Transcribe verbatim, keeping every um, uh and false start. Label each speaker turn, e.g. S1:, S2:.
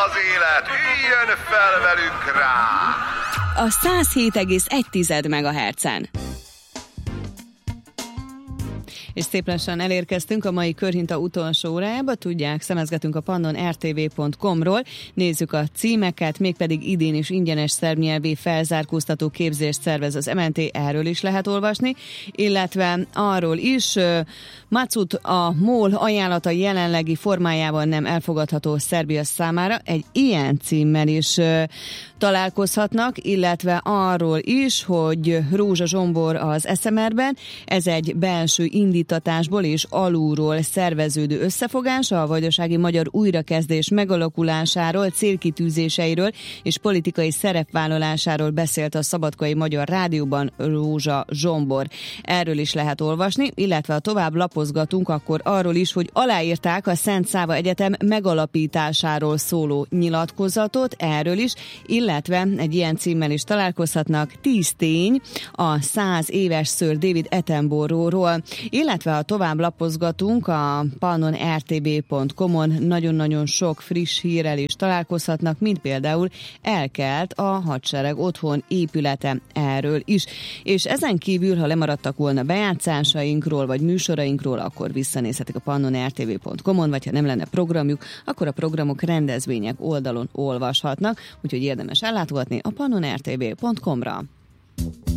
S1: az élet, üljön fel velünk rá!
S2: A száz hét egész egy megahertzen. És szép lassan elérkeztünk a mai Körhinta utolsó órájába, tudják, szemezgetünk a pannon er té vé pont com-ról, nézzük a címeket, mégpedig idén is ingyenes szerbnyelvi felzárkóztató képzést szervez az em en té, erről is lehet olvasni, illetve arról is, Macut a MOL ajánlata jelenlegi formájában nem elfogadható Szerbia számára, egy ilyen címmel is találkozhatnak, illetve arról is, hogy Rózsa Zsombor az es em er-ben, ez egy belső indítatásból és alulról szerveződő összefogás, a vajdasági magyar újrakezdés megalakulásáról, célkitűzéseiről és politikai szerepvállalásáról beszélt a Szabadkai Magyar Rádióban Rózsa Zsombor. Erről is lehet olvasni, illetve ha tovább lapozgatunk, akkor arról is, hogy aláírták a Szent Száva Egyetem megalapításáról szóló nyilatkozatot, erről is, illetve egy ilyen címmel is találkozhatnak, tíz tény a száz éves Sir David Attenborough-ról, illetve ha tovább lapozgatunk a pannon er té vé pont com-on nagyon-nagyon sok friss hírrel is találkozhatnak, mint például elkelt a hadsereg otthon épülete, erről is. És ezen kívül, ha lemaradtak volna bejátszásainkról vagy műsorainkról, akkor visszanézhetik a pannon er té vé pont com-on, vagy ha nem lenne programjuk, akkor a programok, rendezvények oldalon olvashatnak, úgyhogy érdemes ellátogatni a pannon er té vé pont com-ra.